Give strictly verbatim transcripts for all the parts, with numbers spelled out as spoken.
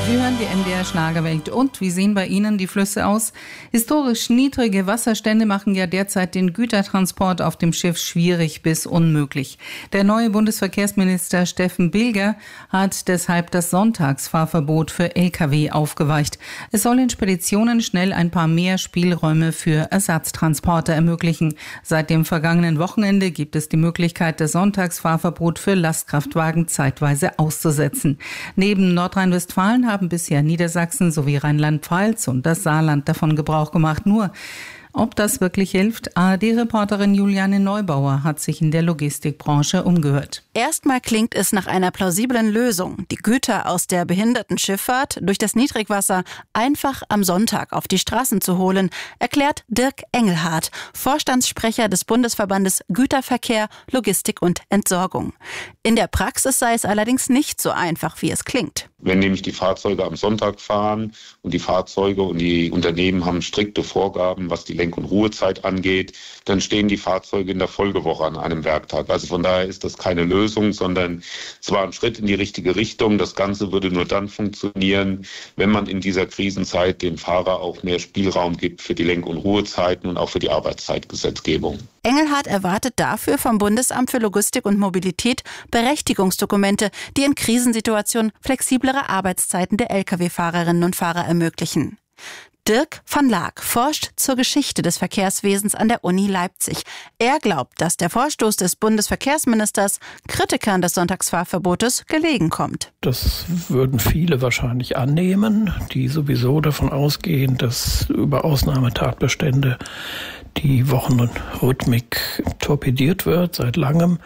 Sie hören die M D R Schlagerwelt. Und wie sehen bei Ihnen die Flüsse aus? Historisch niedrige Wasserstände machen ja derzeit den Gütertransport auf dem Schiff schwierig bis unmöglich. Der neue Bundesverkehrsminister Steffen Bilger hat deshalb das Sonntagsfahrverbot für L K W aufgeweicht. Es soll in Speditionen schnell ein paar mehr Spielräume für Ersatztransporte ermöglichen. Seit dem vergangenen Wochenende gibt es die Möglichkeit, das Sonntagsfahrverbot für Lastkraftwagen zeitweise auszusetzen. Neben Nordrhein-Westfalen haben bisher Niedersachsen sowie Rheinland-Pfalz und das Saarland davon Gebrauch gemacht. Nur, ob das wirklich hilft? A R D-Reporterin Juliane Neubauer hat sich in der Logistikbranche umgehört. Erstmal klingt es nach einer plausiblen Lösung, die Güter aus der Behindertenschifffahrt durch das Niedrigwasser einfach am Sonntag auf die Straßen zu holen, erklärt Dirk Engelhardt, Vorstandssprecher des Bundesverbandes Güterverkehr, Logistik und Entsorgung. In der Praxis sei es allerdings nicht so einfach, wie es klingt. Wenn nämlich die Fahrzeuge am Sonntag fahren und die Fahrzeuge und die Unternehmen haben strikte Vorgaben, was die Lenk- und Ruhezeit angeht, dann stehen die Fahrzeuge in der Folgewoche an einem Werktag. Also von daher ist das keine Lösung, sondern zwar ein Schritt in die richtige Richtung. Das Ganze würde nur dann funktionieren, wenn man in dieser Krisenzeit dem Fahrer auch mehr Spielraum gibt für die Lenk- und Ruhezeiten und auch für die Arbeitszeitgesetzgebung. Engelhardt erwartet dafür vom Bundesamt für Logistik und Mobilität Berechtigungsdokumente, die in Krisensituationen flexiblere Arbeitszeiten der L K W-Fahrerinnen und Fahrer ermöglichen. Dirk van Laak forscht zur Geschichte des Verkehrswesens an der Uni Leipzig. Er glaubt, dass der Vorstoß des Bundesverkehrsministers Kritikern des Sonntagsfahrverbotes gelegen kommt. Das würden viele wahrscheinlich annehmen, die sowieso davon ausgehen, dass über Ausnahmetatbestände die Wochenrhythmik torpediert wird seit langem.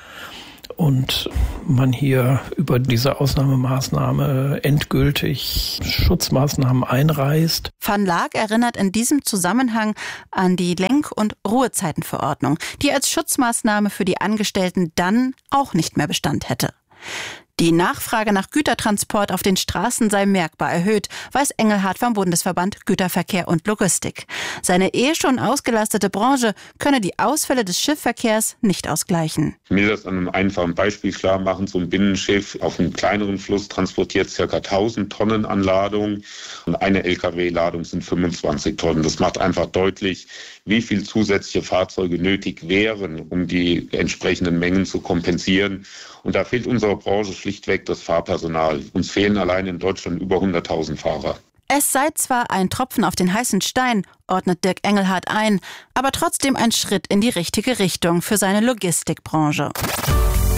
Und man hier über diese Ausnahmemaßnahme endgültig Schutzmaßnahmen einreißt. Van Laak erinnert in diesem Zusammenhang an die Lenk- und Ruhezeitenverordnung, die als Schutzmaßnahme für die Angestellten dann auch nicht mehr Bestand hätte. Die Nachfrage nach Gütertransport auf den Straßen sei merkbar erhöht, weiß Engelhardt vom Bundesverband Güterverkehr und Logistik. Seine eh schon ausgelastete Branche könne die Ausfälle des Schiffverkehrs nicht ausgleichen. Ich will das an einem einfachen Beispiel klar machen. So ein Binnenschiff auf einem kleineren Fluss transportiert ca. tausend Tonnen an Ladung und eine L K W-Ladung sind fünfundzwanzig Tonnen. Das macht einfach deutlich, wie viel zusätzliche Fahrzeuge nötig wären, um die entsprechenden Mengen zu kompensieren. Und da fehlt unserer Branche schlichtweg das Fahrpersonal. Uns fehlen allein in Deutschland über hunderttausend Fahrer. Es sei zwar ein Tropfen auf den heißen Stein, ordnet Dirk Engelhardt ein, aber trotzdem ein Schritt in die richtige Richtung für seine Logistikbranche.